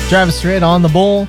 Travis Tritt on the Bull.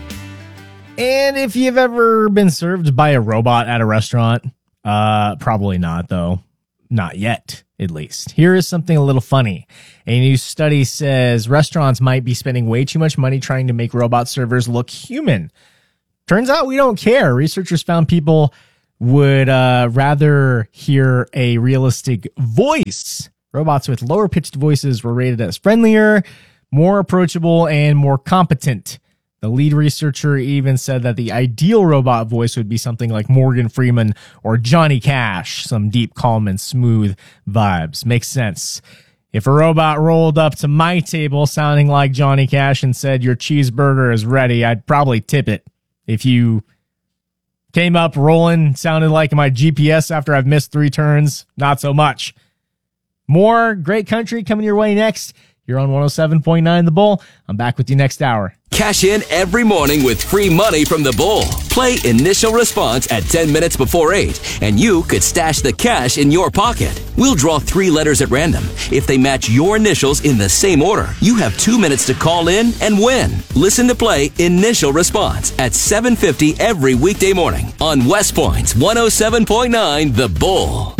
And if you've ever been served by a robot at a restaurant, probably not, though. Not yet, at least. Here is something a little funny. A new study says restaurants might be spending way too much money trying to make robot servers look human. Turns out we don't care. Researchers found people would rather hear a realistic voice. Robots with lower pitched voices were rated as friendlier, more approachable, and more competent. The lead researcher even said that the ideal robot voice would be something like Morgan Freeman or Johnny Cash, some deep, calm, and smooth vibes. Makes sense. If a robot rolled up to my table sounding like Johnny Cash and said, "Your cheeseburger is ready," I'd probably tip it. If you came up rolling, sounded like my GPS after I've missed 3 turns, not so much. More great country coming your way next. You're on 107.9 The Bull. I'm back with you next hour. Cash in every morning with free money from the Bull. Play Initial Response at 10 minutes before 8, and you could stash the cash in your pocket. We'll draw 3 letters at random. If they match your initials in the same order, you have 2 minutes to call in and win. Listen to Play Initial Response at 7:50 every weekday morning on West Point's 107.9 The Bull.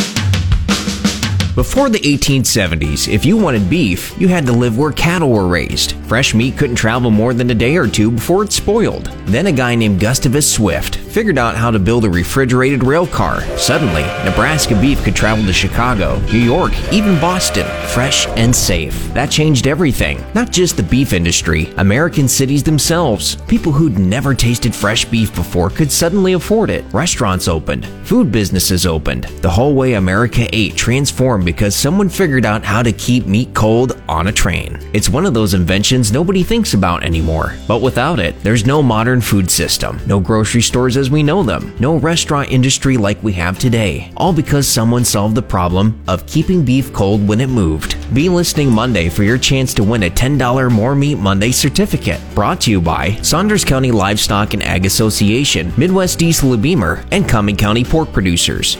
Before the 1870s, if you wanted beef, you had to live where cattle were raised. Fresh meat couldn't travel more than a day or 2 before it spoiled. Then a guy named Gustavus Swift figured out how to build a refrigerated rail car. Suddenly, Nebraska beef could travel to Chicago, New York, even Boston, fresh and safe. That changed everything. Not just the beef industry, American cities themselves. People who'd never tasted fresh beef before could suddenly afford it. Restaurants opened. Food businesses opened. The whole way America ate transformed because someone figured out how to keep meat cold on a train. It's one of those inventions nobody thinks about anymore. But without it, there's no modern food system, no grocery stores as we know them, no restaurant industry like we have today. All because someone solved the problem of keeping beef cold when it moved. Be listening Monday for your chance to win a $10 More Meat Monday certificate. Brought to you by Saunders County Livestock and Ag Association, Midwest Diesel of Beamer, and Cumming County Pork Producers.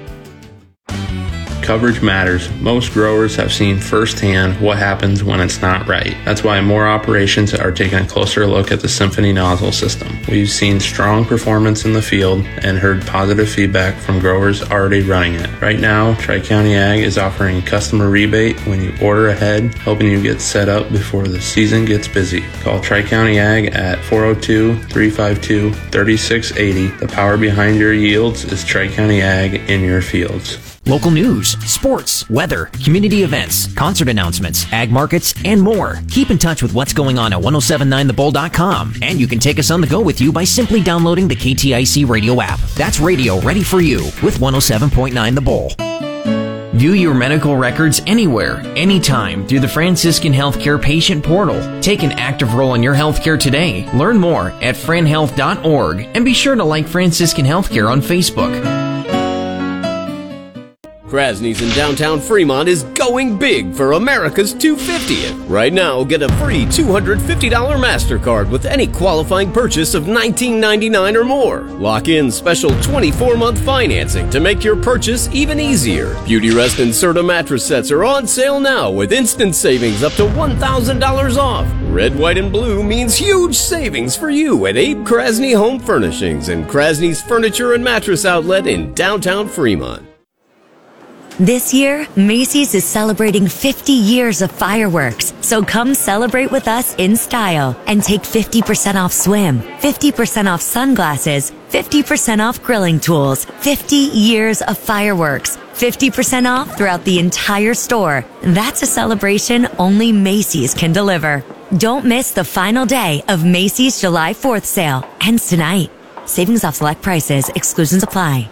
Coverage matters. Most growers have seen firsthand what happens when it's not right. That's why more operations are taking a closer look at the Symphony nozzle system. We've seen strong performance in the field and heard positive feedback from growers already running it. Right now, Tri-County Ag is offering a customer rebate when you order ahead, helping you get set up before the season gets busy. Call Tri-County Ag at 402-352-3680. The power behind your yields is Tri-County Ag in your fields. Local news, sports, weather, community events, concert announcements, ag markets, and more. Keep in touch with what's going on at 1079thebull.com. And you can take us on the go with you by simply downloading the KTIC radio app. That's radio ready for you with 107.9 The Bull. View your medical records anywhere, anytime through the Franciscan Healthcare Patient Portal. Take an active role in your healthcare today. Learn more at franhealth.org and be sure to like Franciscan Healthcare on Facebook. Krasny's in downtown Fremont is going big for America's 250th. Right now, get a free $250 MasterCard with any qualifying purchase of $19.99 or more. Lock in special 24-month financing to make your purchase even easier. Beautyrest and Serta mattress sets are on sale now with instant savings up to $1,000 off. Red, white, and blue means huge savings for you at Abe Krasny Home Furnishings and Krasny's Furniture and Mattress Outlet in downtown Fremont. This year, Macy's is celebrating 50 years of fireworks, so come celebrate with us in style and take 50% off swim, 50% off sunglasses, 50% off grilling tools, 50 years of fireworks, 50% off throughout the entire store. That's a celebration only Macy's can deliver. Don't miss the final day of Macy's July 4th sale. Ends tonight. Savings off select prices. Exclusions apply.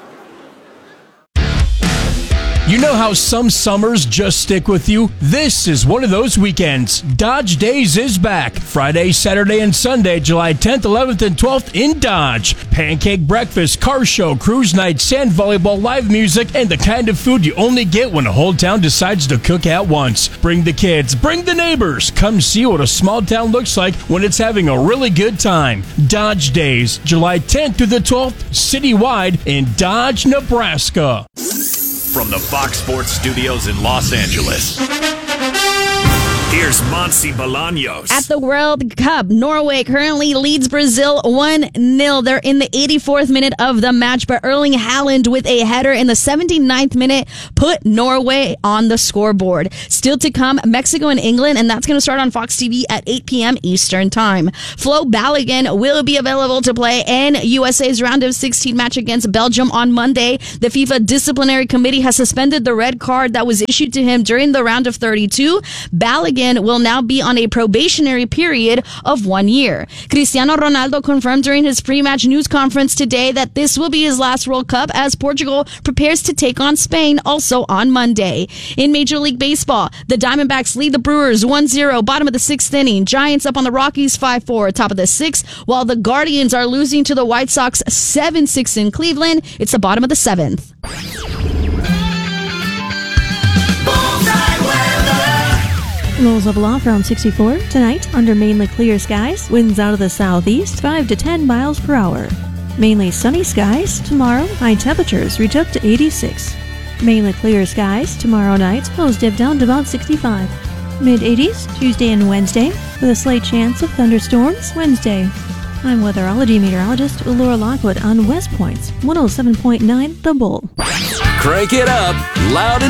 You know how some summers just stick with you? This is one of those weekends. Dodge Days is back. Friday, Saturday, and Sunday, July 10th, 11th, and 12th in Dodge. Pancake breakfast, car show, cruise night, sand volleyball, live music, and the kind of food you only get when a whole town decides to cook at once. Bring the kids, bring the neighbors. Come see what a small town looks like when it's having a really good time. Dodge Days, July 10th through the 12th, citywide in Dodge, Nebraska. From the Fox Sports Studios in Los Angeles, Here's Monsi Bolaños. At the World Cup, Norway currently leads Brazil 1-0. They're in the 84th minute of the match, but Erling Haaland with a header in the 79th minute put Norway on the scoreboard. Still to come, Mexico and England, and that's going to start on Fox TV at 8 p.m. Eastern Time. Flo Balogun will be available to play in USA's round of 16 match against Belgium on Monday. The FIFA Disciplinary Committee has suspended the red card that was issued to him during the round of 32. Balogun will now be on a probationary period of 1 year. Cristiano Ronaldo confirmed during his pre-match news conference today that this will be his last World Cup as Portugal prepares to take on Spain also on Monday. In Major League Baseball, the Diamondbacks lead the Brewers 1-0, bottom of the 6th inning. Giants up on the Rockies 5-4, top of the 6th, while the Guardians are losing to the White Sox 7-6 in Cleveland. It's the bottom of the 7th. Lows level off around 64. Tonight, under mainly clear skies, winds out of the southeast, 5 to 10 miles per hour. Mainly sunny skies. Tomorrow, high temperatures reach up to 86. Mainly clear skies. Tomorrow night, lows dip down to about 65. Mid-80s, Tuesday and Wednesday, with a slight chance of thunderstorms Wednesday. I'm weatherology meteorologist Laura Lockwood on West Point's 107.9 The Bull. Crank it up, loud and